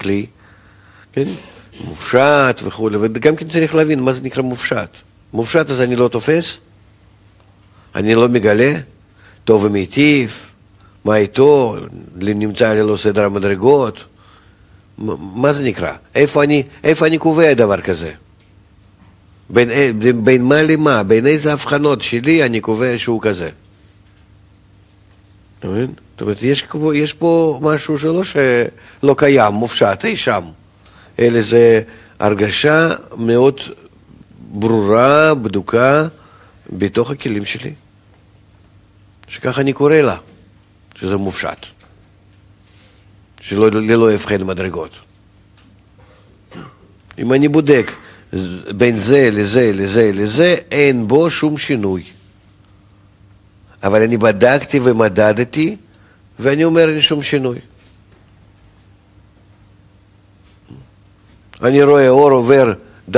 כלי, כן? מופשט וכו', וגם כן צריך להבין מה זה נקרא מופשט. מופשט אז אני לא תופס, אני לא מגלה, טוב ומיטיב, מה איתו, נמצא ללא סדר המדרגות, מה זה נקרא? איפה אני קובע דבר כזה? בין מה למה, בין איזה הבחנות שלי אני קובע שהוא כזה. זאת אומרת, יש פה משהו שלא קיים, מופשט, אי שם. אלא זה הרגשה מאוד ברורה, בדוקה, בתוך הכלים שלי. שככה אני קורא לה, שזה מופשט. שלא יבחן מדרגות. אם אני בודק בין זה לזה לזה לזה, אין בו שום שינוי. אבל אני בדקתי ומדדתי, ואני אומר אין שום שינוי. אני רואה אור עובר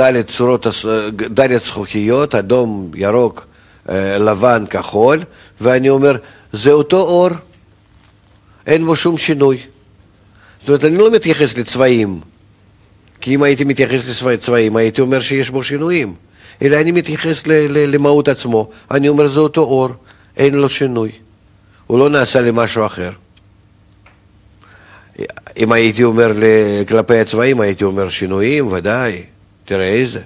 דלת זכוכיות, אדום, ירוק, לבן, כחול, ואני אומר, זה אותו אור, אין בו שום שינוי. זאת אומרת, אני לא מתייחס לצבעים, כי אם הייתי מתייחס לצבעים, הייתי אומר שיש בו שינויים. אלא אני מתייחס למהות עצמו. אני אומר, זה אותו אור, אין לו שינוי. הוא לא נעשה למשהו אחר. אם הייתי אומר כלפי הצבעים, הייתי אומר שינויים, ודאי. תראה איזה.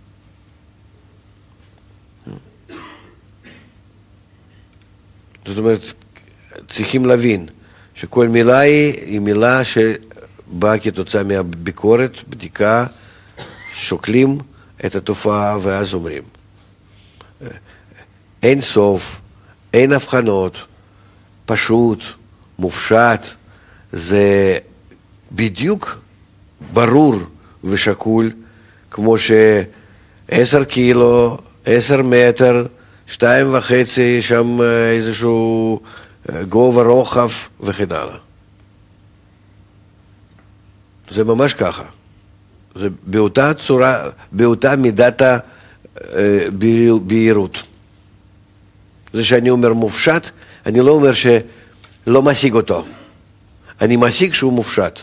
זאת אומרת, צריכים להבין שכל מילה היא מילה שבאה כתוצאה מהביקורת, בדיקה, שוקלים את התופעה ואז אומרים. אין סוף, אין הבחנות, פשוט, מופשט, זה בדיוק ברור ושקול, כמו ש10 קילו, 10 מטר, 2.5, שם איזשהו גובה רוחב וכן הלאה. זה ממש ככה. זה באותה צורה, באותה מידת הבהירות. זה שאני אומר מופשט, אני לא אומר שלא משיג אותו. אני משיג שהוא מופשט.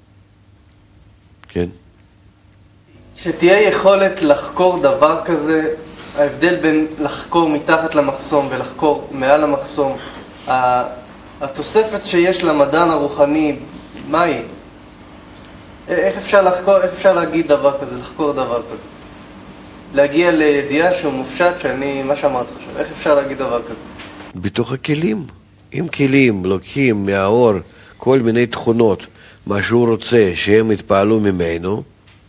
כן? שתהיה יכולת לחקור דבר כזה, ההבדל בין לחקור מתחת למחסום ולחקור מעל המחסום, התוספת שיש למדען הרוחני, מה היא? איך אפשר לחקור, איך אפשר להגיד דבר כזה, לחקור דבר כזה? להגיע לידיעה שהוא מופשט, מה שאמרת עכשיו, איך אפשר להגיד דבר כזה? בתוך הכלים. אם כלים לוקחים מהאור כל מיני תכונות, מה שהוא רוצה שהם יתפעלו ממנו,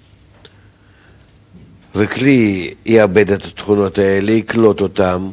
וכלי יאבד את התכונות האלה, יקלוט אותם,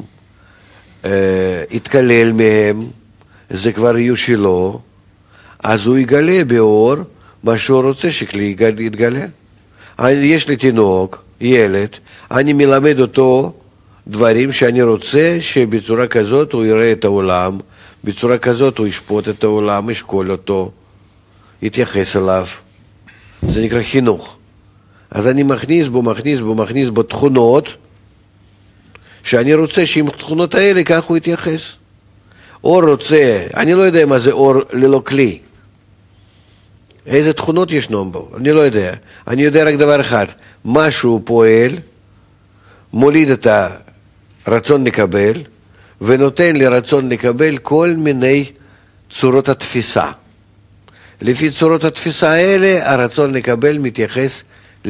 יתקלל מהם, זה כבר יהיו שלו, אז הוא יגלה באור מה שהוא רוצה שכלי יתגלה. יש לי תינוק, ילד, אני מלמד אותו דברים שאני רוצה שבצורה כזאת הוא יראה את העולם, בצורה כזאת הוא ישפוט את העולם, ישקול אותו, יתייחס אליו. זה נקרא חינוך. אז אני מכניס בו תכונות שאני רוצה שעם התכונות האלה כך הוא יתייחס. אור רוצה, אני לא יודע מה זה אור ללא כלי. איזה תכונות ישנם בו, אני לא יודע. אני יודע רק דבר אחד, משהו פועל, מוליד את הרצון לקבל, ונותן לרצון לקבל כל מיני צורות התפיסה. לפי צורות התפיסה האלה, הרצון לקבל מתייחס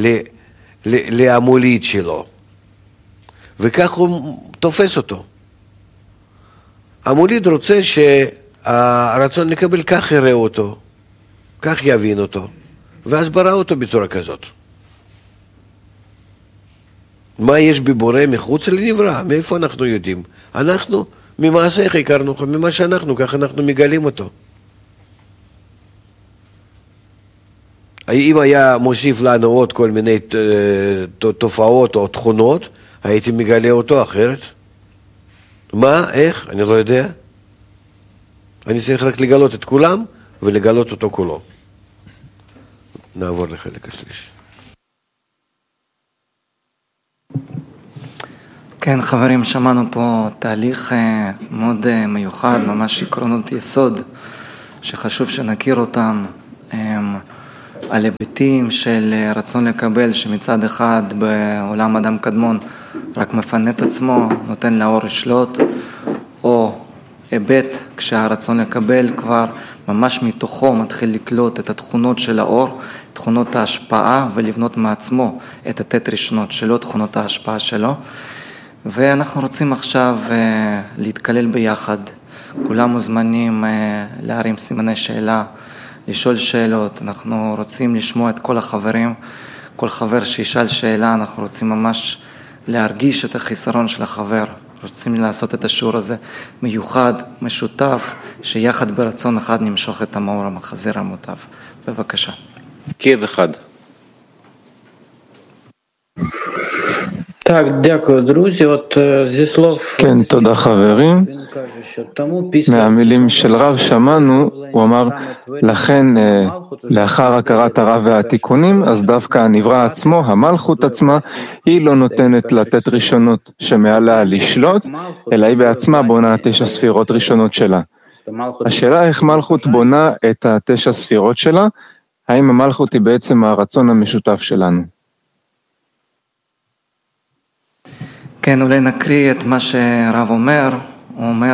למוליד שלו. וכך הוא תופס אותו. המוליד רוצה שהרצון לקבל כך יראה אותו, כך יבין אותו, ואז ברא אותו בצורה כזאת. מה יש בבורא מחוץ לנברא? מאיפה אנחנו יודעים? אנחנו, ממעשה איך הכרנו, ממה שאנחנו, כך אנחנו מגלים אותו. אם היה מוסיף לנו עוד כל מיני תופעות או תכונות, הייתי מגלה אותו אחרת. מה? איך? אני לא יודע. אני צריך רק לגלות את כולם ולגלות אותו כולו. נעבור לחלק השלישי. כן, חברים, שמענו פה תהליך מאוד מיוחד, ממש עקרונות יסוד, שחשוב שנכיר אותם. על היבטים של רצון לקבל, שמצד אחד בעולם אדם קדמון רק מפנה את עצמו, נותן לאור לשלוט, או היבט כשהרצון לקבל כבר ממש מתוכו מתחיל לקלוט את התכונות של האור, תכונות ההשפעה, ולבנות מעצמו את התת ראשונות שלו, תכונות ההשפעה שלו. ואנחנו רוצים עכשיו להתקלל ביחד. כולם מוזמנים להרים סימני שאלה, לשאול שאלות. אנחנו רוצים לשמוע את כל החברים. כל חבר שישאל שאלה, אנחנו רוצים ממש להרגיש את החיסרון של החבר. רוצים לעשות את השיעור הזה מיוחד, משותף, שיחד ברצון אחד נמשוך את המאור המחזיר המוטב. בבקשה. קייב אחד. כן, תודה חברים. מהמילים של רב שמענו, הוא אמר, לכן לאחר הכרת הרב והתיקונים, אז דווקא הנברא עצמו, המלכות עצמה, היא לא נותנת לתת ראשונות שמעלה לשלוט, אלא היא בעצמה בונה 9 ספירות ראשונות שלה. השאלה איך מלכות בונה את 9 ספירות שלה, האם המלכות היא בעצם הרצון המשותף שלנו? כן, אולי נקריא את מה שרב אומר. הוא אומר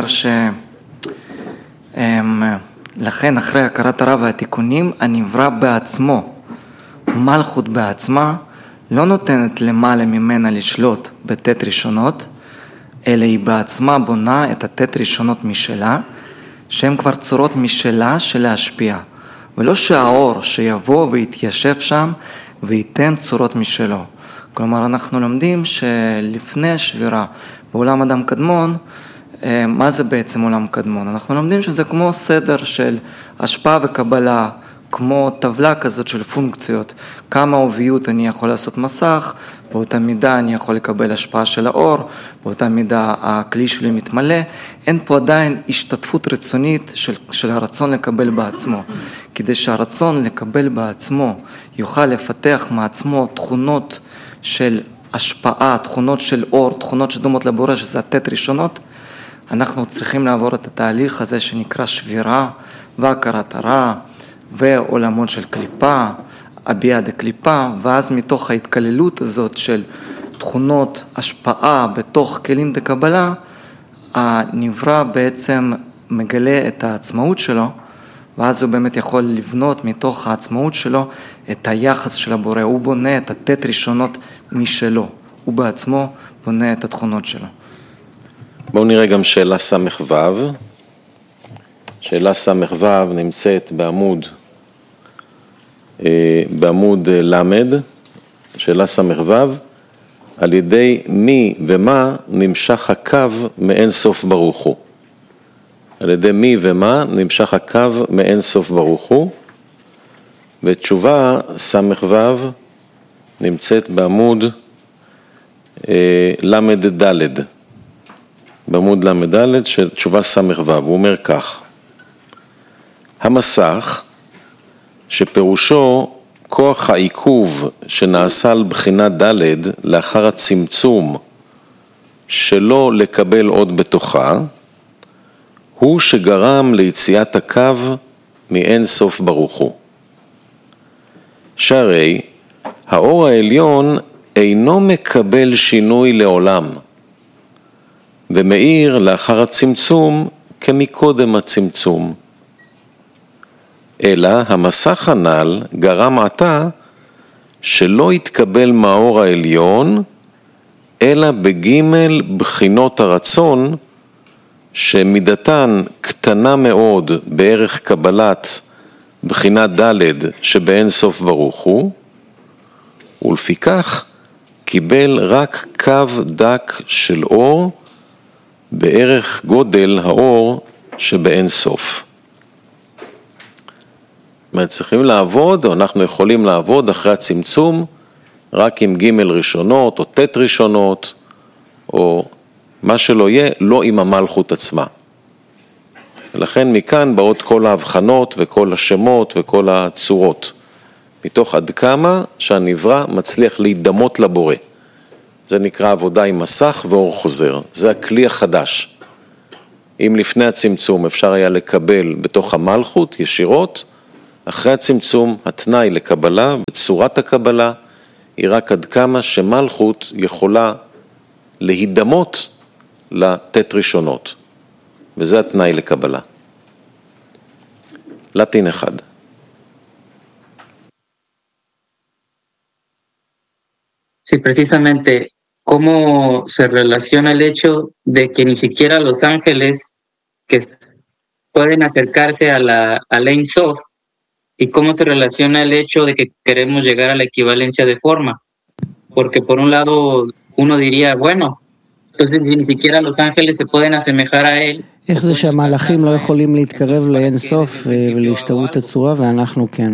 לכן אחרי הכרת הרב והתיקונים, הנברא בעצמו, מלכות בעצמה, לא נותנת למעלה ממנה לשלוט בתת ראשונות, אלא היא בעצמה בונה את התת ראשונות משלה, שהן כבר צורות משלה של להשפיע, ולא שהאור שיבוא ויתיישב שם וייתן צורות משלו. כלומר, אנחנו לומדים שלפני השבירה בעולם אדם קדמון, מה זה בעצם עולם קדמון? אנחנו לומדים שזה כמו סדר של השפעה וקבלה, כמו טבלה כזאת של פונקציות. כמה עוביות אני יכול לעשות מסך, באותה מידה אני יכול לקבל השפעה של האור, באותה מידה הכלי שלי מתמלא. אין פה עדיין השתתפות רצונית של הרצון לקבל בעצמו. כדי שהרצון לקבל בעצמו יוכל לפתח מעצמו תכונות של השפעה, תכונות של אור, תכונות שדומות לבורא, שזה התת ראשונות, אנחנו צריכים לעבור את התהליך הזה שנקרא שבירה והכרת הרע ועולמות של קליפה, הביאה דקליפה, ואז מתוך ההתקללות הזאת של תכונות השפעה בתוך כלים דקבלה, הנברא בעצם מגלה את העצמאות שלו, ואז הוא באמת יכול לבנות מתוך העצמאות שלו את היחס של הבורא. הוא בונה את התת ראשונות משלו. הוא בעצמו בונה את התכונות שלו. בואו נראה גם שאלה סמך וו. שאלה סמך וו נמצאת בעמוד למד. שאלה סמך וו. על ידי מי ומה נמשך הקו מאין סוף ברוך הוא. על ידי מי ומה נמשך הקו מאין סוף ברוך הוא. ותשובה סמך וו נמצאת בעמוד למד דלת. בעמוד למד דלת של תשובה סמך וו. הוא אומר כך: המסך שפירושו כוח העיכוב שנעשה על בחינת דלת לאחר הצמצום שלא לקבל עוד בתוכה, הוא שגרם ליציאת הקו מאין סוף ברוך הוא. שהרי האור העליון אינו מקבל שינוי לעולם, ומאיר לאחר הצמצום כמקודם הצמצום. אלא המסך הנ"ל גרם עתה שלא יתקבל מהאור העליון, אלא בגימל בחינות הרצון, שמידתן קטנה מאוד בערך קבלת בחינת דלת שבאין סוף ברוך הוא, ולפיכך קיבל רק קו דק של אור בערך גודל האור שבאין סוף. צריכים לעבוד, או אנחנו יכולים לעבוד אחרי הצמצום רק עם ג' ראשונות או ת' ראשונות או מה שלא יהיה, לא עם המלכות עצמה. ולכן מכאן באות כל ההבחנות וכל השמות וכל הצורות, מתוך עד כמה שהנברא מצליח להידמות לבורא. זה נקרא עבודה עם מסך ואור חוזר. זה הכלי החדש. אם לפני הצמצום אפשר היה לקבל בתוך המלכות ישירות, אחרי הצמצום, התנאי לקבלה, בצורת הקבלה, היא רק עד כמה שמלכות יכולה להידמות לתת ראשונות. וזה התנאי לקבלה. לטין אחד. Sí, precisamente, ¿cómo se relaciona el hecho de que ni siquiera los ángeles que pueden acercarse a la Ein Sof, y cómo se relaciona el hecho de que queremos llegar a la equivalencia de forma? Porque por un lado uno diría, bueno, entonces ni siquiera los ángeles se pueden asemejar a él. איך זה שהמלאכים לא יכולים להתקרב לאין סוף ולהשתוות הצורה ואנחנו כן?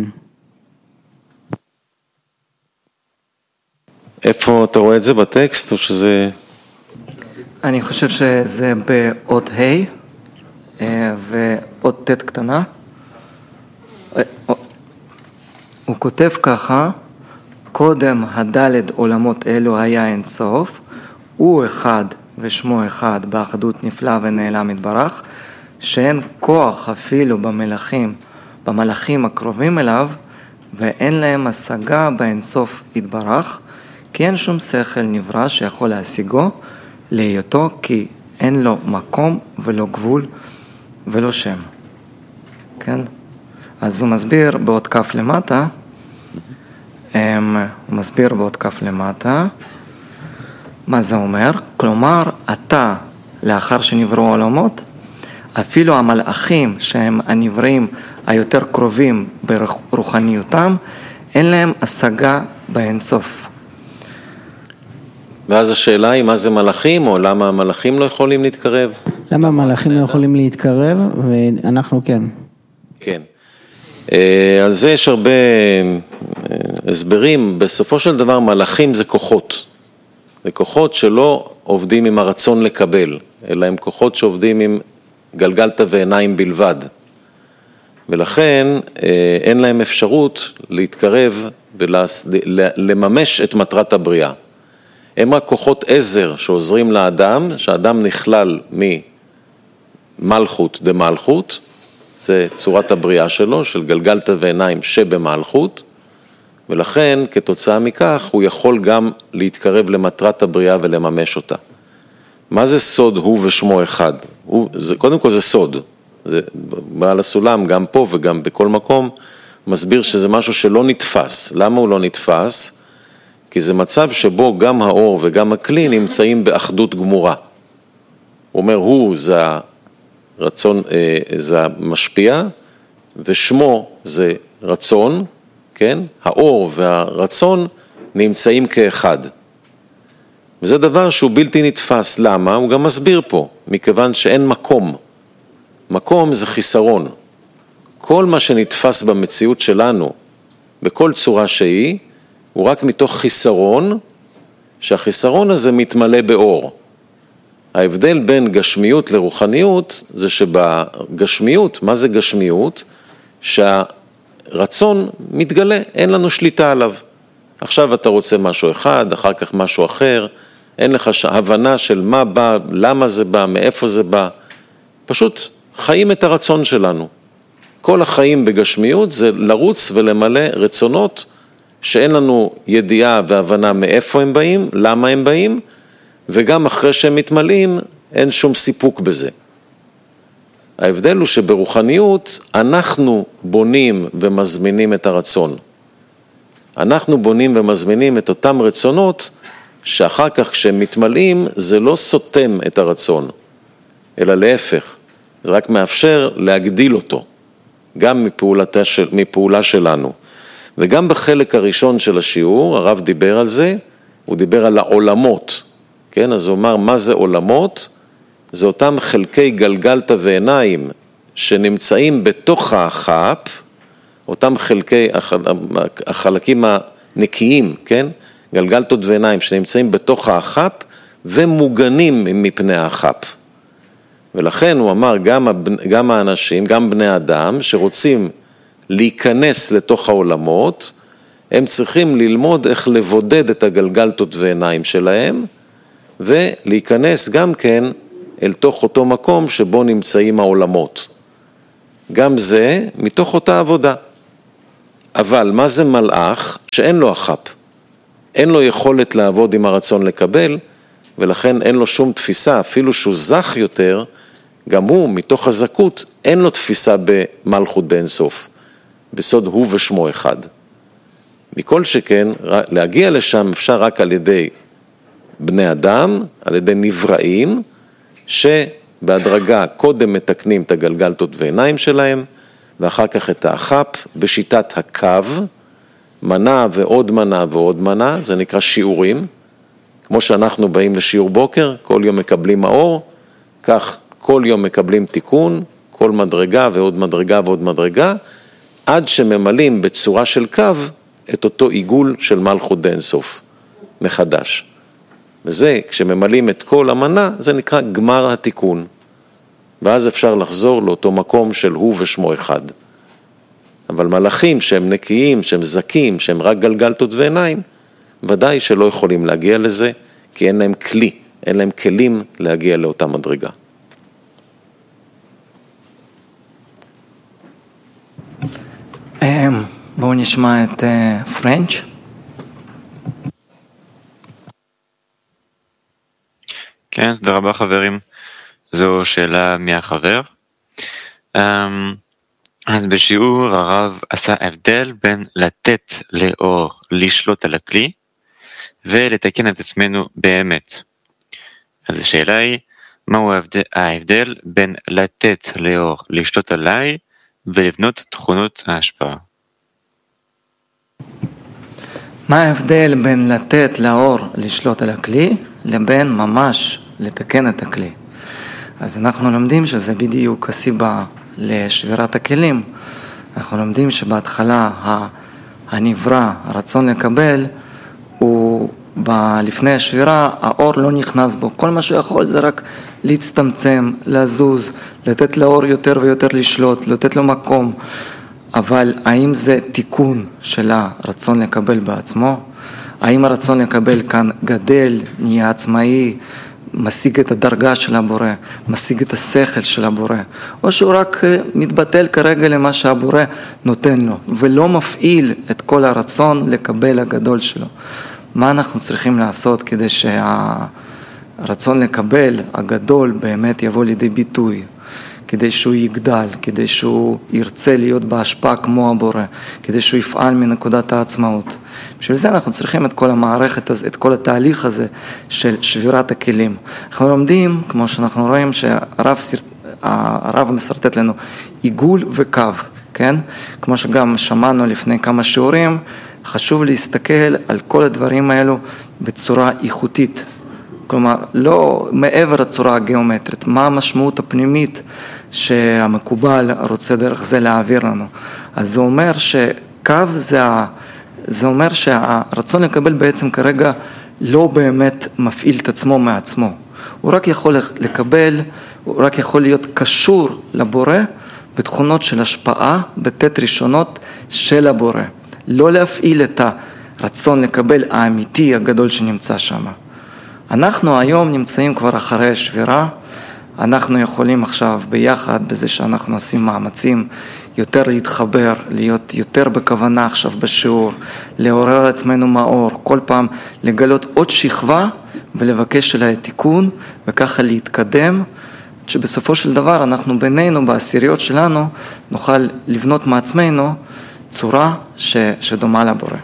איפה אתה רואה את זה בטקסט או שזה... אני חושב שזה באות ה' ואות ת' קטנה. הוא כותב ככה, קודם הדלת עולמות אלו היה אין סוף, הוא אחד ושמו אחד באחדות נפלא ונעלם יתברך, שאין כוח אפילו במלאכים הקרובים אליו, ואין להם השגה באין סוף יתברך, כי אין שום שכל נברא שיכול להשיגו להיותו, כי אין לו מקום ולא גבול ולא שם. כן? אז הוא מסביר בעוד כף למטה, מה זה אומר? כלומר, אתה, לאחר שנבראו העולמות, אפילו המלאכים שהם הנבראים היותר קרובים ברוחניותם, אין להם השגה באינסוף. ואז השאלה היא מה זה מלאכים, או למה המלאכים לא יכולים להתקרב? למה המלאכים לא יכולים להתקרב, ואנחנו כן. כן. על זה יש הרבה הסברים. בסופו של דבר מלאכים זה כוחות. זה כוחות שלא עובדים עם הרצון לקבל, אלא הם כוחות שעובדים עם גלגלת ועיניים בלבד. ולכן אין להם אפשרות להתקרב ולממש את מטרת הבריאה. הם רק כוחות עזר שעוזרים לאדם, שהאדם נכלל ממלכות דמלכות, זה צורת הבריאה שלו, של גלגלת ועיניים שבמלכות, ולכן כתוצאה מכך הוא יכול גם להתקרב למטרת הבריאה ולממש אותה. מה זה סוד הוא ושמו אחד? קודם כל זה סוד, זה בעל הסולם גם פה וגם בכל מקום, מסביר שזה משהו שלא נתפס. למה הוא לא נתפס? כי זה מצב שבו גם האור וגם הכלי נמצאים באחדות גמורה. הוא אומר, הוא זה הרצון, זה המשפיע, ושמו זה רצון, כן? האור והרצון נמצאים כאחד. וזה דבר שהוא בלתי נתפס. למה? הוא גם מסביר פה, מכיוון שאין מקום. מקום זה חיסרון. כל מה שנתפס במציאות שלנו, בכל צורה שהיא, הוא רק מתוך חיסרון, שהחיסרון הזה מתמלא באור. ההבדל בין גשמיות לרוחניות, זה שבגשמיות, מה זה גשמיות? שהרצון מתגלה, אין לנו שליטה עליו. עכשיו אתה רוצה משהו אחד, אחר כך משהו אחר, אין לך הבנה של מה בא, למה זה בא, מאיפה זה בא. פשוט חיים את הרצון שלנו. כל החיים בגשמיות זה לרוץ ולמלא רצונות, שאין לנו ידיעה והבנה מאיפה הם באים, למה הם באים, וגם אחרי שהם מתמלאים, אין שום סיפוק בזה. ההבדל הוא שברוחניות אנחנו בונים ומזמינים את הרצון. אנחנו בונים ומזמינים את אותם רצונות, שאחר כך כשהם מתמלאים, זה לא סותם את הרצון, אלא להפך, זה רק מאפשר להגדיל אותו, גם מפעולה שלנו. וגם בחלק הראשון של השיעור, הרב דיבר על זה, הוא דיבר על העולמות, כן? אז הוא אמר, מה זה עולמות? זה אותם חלקי גלגלת ועיניים שנמצאים בתוך החפ, אותם חלקי החלקים הנקיים, כן? גלגלתות ועיניים שנמצאים בתוך החפ ומוגנים מפני החפ. ולכן הוא אמר, גם האנשים, גם בני אדם שרוצים להיכנס לתוך העולמות, הם צריכים ללמוד איך לבודד את הגלגלתות ועיניים שלהם, ולהיכנס גם כן אל תוך אותו מקום שבו נמצאים העולמות. גם זה מתוך אותה עבודה. אבל מה זה מלאך? שאין לו החפ. אין לו יכולת לעבוד עם הרצון לקבל, ולכן אין לו שום תפיסה, אפילו שהוא זך יותר, גם הוא, מתוך הזכות, אין לו תפיסה במלכות דאין סוף. בסוד הוא ושמו אחד. מכל שכן, להגיע לשם אפשר רק על ידי בני אדם, על ידי נבראים, שבהדרגה קודם מתקנים את הגלגלתות ועיניים שלהם, ואחר כך את האחפ, בשיטת הקו, מנה ועוד מנה ועוד מנה, זה נקרא שיעורים, כמו שאנחנו באים לשיעור בוקר, כל יום מקבלים מאור, כך כל יום מקבלים תיקון, כל מדרגה ועוד מדרגה ועוד מדרגה, עד שממלאים בצורה של קו את אותו עיגול של מלכות דאין סוף, מחדש. וזה, כשממלאים את כל המנה, זה נקרא גמר התיקון. ואז אפשר לחזור לאותו מקום של הוא ושמו אחד. אבל מלאכים שהם נקיים, שהם זקים, שהם רק גלגלתות ועיניים, ודאי שלא יכולים להגיע לזה, כי אין להם כלי, אין להם כלים להגיע לאותה מדרגה. בואו נשמע את פרנץ'. כן, תודה רבה חברים. זו שאלה מהחבר. אז בשיעור הרב עשה הבדל בין לתת לאור לשלוט על הכלי ולתקן את עצמנו באמת. אז השאלה היא, מהו ההבדל בין לתת לאור לשלוט עליי ולבנות תכונות ההשפעה? מה ההבדל בין לתת לאור לשלוט על הכלי לבין ממש לתקן את הכלי? אז אנחנו לומדים שזה בדיוק הסיבה לשבירת הכלים. אנחנו לומדים שבהתחלה הנברא, הרצון לקבל, הוא לפני השבירה, האור לא נכנס בו. כל מה שיכול זה רק להצטמצם, לזוז, לתת לאור יותר ויותר לשלוט, לתת לו מקום. אבל האם זה תיקון של הרצון לקבל בעצמו? האם הרצון לקבל כאן גדל, נהיה עצמאי, משיג את הדרגה של הבורא, משיג את השכל של הבורא, או שהוא רק מתבטל כרגע למה שהבורא נותן לו, ולא מפעיל את כל הרצון לקבל הגדול שלו? מה אנחנו צריכים לעשות כדי שהרצון לקבל הגדול באמת יבוא לידי ביטוי? כדי שהוא יגדל, כדי שהוא ירצה להיות בהשפעה כמו הבורא, כדי שהוא יפעל מנקודת העצמאות. בשביל זה אנחנו צריכים את כל המערכת הזה, את כל התהליך הזה של שבירת הכלים. אנחנו לומדים, כמו שאנחנו רואים, שהרב מסרטט לנו עיגול וקו, כן? כמו שגם שמענו לפני כמה שיעורים, חשוב להסתכל על כל הדברים האלו בצורה איכותית. כלומר, לא מעבר הצורה הגיאומטרית, מה המשמעות הפנימית שהמקובל רוצה דרך זה להעביר לנו. אז זה אומר שקו זה אומר שהרצון לקבל בעצם כרגע לא באמת מפעיל את עצמו מעצמו. הוא רק יכול לקבל, הוא רק יכול להיות קשור לבורא בתכונות של השפעה, בתת ראשונות של הבורא. לא להפעיל את הרצון לקבל האמיתי הגדול שנמצא שם. אנחנו היום נמצאים כבר אחרי שבירה, אנחנו יכולים עכשיו ביחד, בזה שאנחנו עושים מאמצים יותר להתחבר, להיות יותר בכוונה עכשיו בשיעור, לעורר עצמנו מאור, כל פעם לגלות עוד שכבה ולבקש שלה תיקון, וככה להתקדם, שבסופו של דבר אנחנו בינינו, בעשיריות שלנו, נוכל לבנות מעצמנו צורה שדומה לבורא.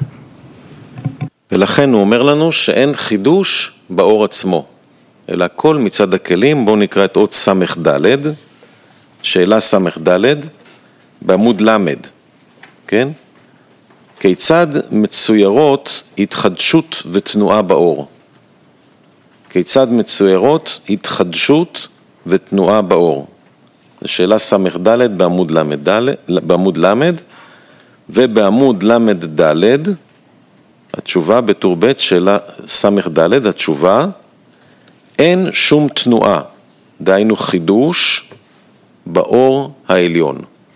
ולכן הוא אומר לנו שאין חידוש באור עצמו, אלא כל מצד הכלים. בואו נקרא את עוד סמך ד', שאלה סמך ד', בעמוד למד, כן? כיצד מצוירות התחדשות ותנועה באור? כיצד מצוירות התחדשות ותנועה באור? זו שאלה סמך ד' בעמוד למד, ובעמוד למד ד', התשובה בטור ב' שאלה סמך ד', התשובה, אין שום תנועה, דהיינו חידוש באור העליון.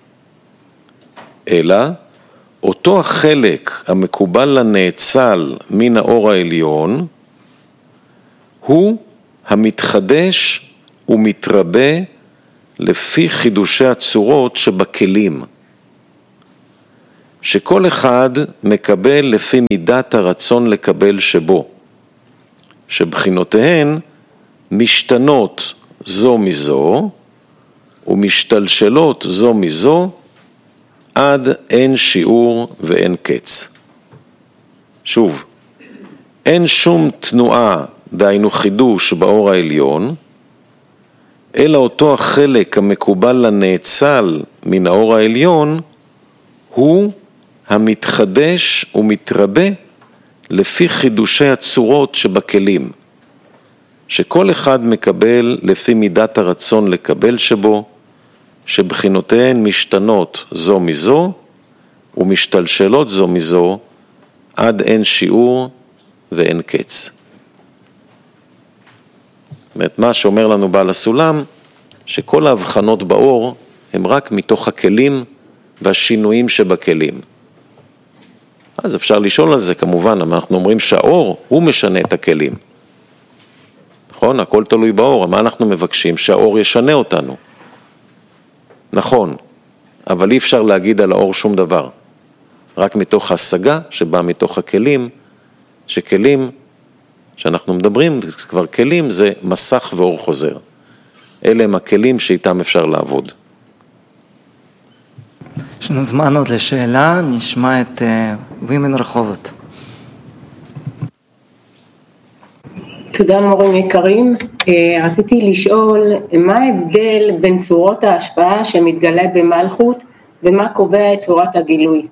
אלא אותו החלק המקובל לנאצל מן האור העליון, הוא המתחדש ומתרבה לפי חידושי הצורות שבכלים. שכל אחד מקבל לפי מידת הרצון לקבל שבו, שבחינותיהן משתנות זו מזו ומשתלשלות זו מזו עד אין שיעור ואין קץ. שוב, אין שום תנועה, דהיינו חידוש באור העליון, אלא אותו החלק המקובל לנאצל מן האור העליון, הוא המתחדש ומתרבה לפי חידושי הצורות שבכלים, שכל אחד מקבל לפי מידת הרצון לקבל שבו, שבחינותיהן משתנות זו מזו ומשתלשלות זו מזו עד אין שיעור ואין קץ. זאת אומרת, מה שאומר לנו בעל הסולם, שכל ההבחנות באור הם רק מתוך הכלים והשינויים שבכלים. אז אפשר לשאול על זה כמובן, אבל אנחנו אומרים שהאור הוא משנה את הכלים. נכון? הכל תלוי באור. מה אנחנו מבקשים? שהאור ישנה אותנו. נכון, אבל אי אפשר להגיד על האור שום דבר. רק מתוך ההשגה שבא מתוך הכלים, שכלים שאנחנו מדברים, כבר כלים זה מסך ואור חוזר. אלה הם הכלים שאיתם אפשר לעבוד. יש לנו זמן עוד לשאלה, נשמע את וימן רחובות. תודה מורים יקרים. רציתי לשאול, מה ההבדל בין צורות ההשפעה שמתגלה במלכות ומה קובע את צורת הגילוי?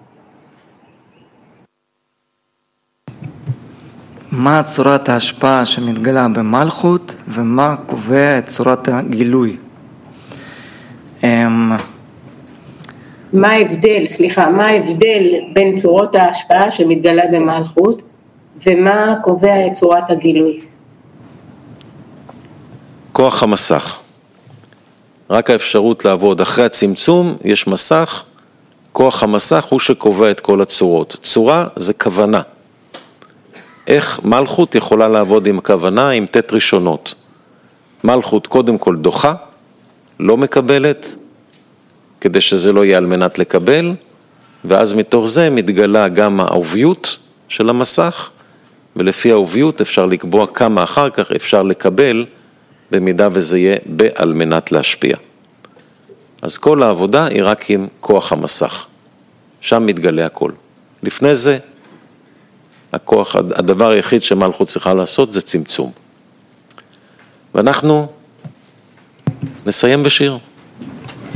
מה צורת ההשפעה שמתגלה במלכות ומה קובע את צורת הגילוי? מה ההבדל בין צורות ההשפעה שמתגלה במלכות ומה קובע את צורת הגילוי? כוח המסך. רק האפשרות לעבוד אחרי הצמצום, יש מסך, כוח המסך הוא שקובע את כל הצורות. צורה זה כוונה. איך מלכות יכולה לעבוד עם כוונה, עם תת ראשונות. מלכות קודם כל דוחה, לא מקבלת, כדי שזה לא יהיה על מנת לקבל, ואז מתוך זה מתגלה גם העוביות של המסך, ולפי העוביות אפשר לקבוע כמה אחר כך אפשר לקבל, במידה וזה יהיה על מנת להשפיע. אז כל העבודה היא רק עם כוח המסך. שם מתגלה הכל. לפני זה, הדבר היחיד שמלכות צריכה לעשות זה צמצום. ואנחנו נסיים בשיר.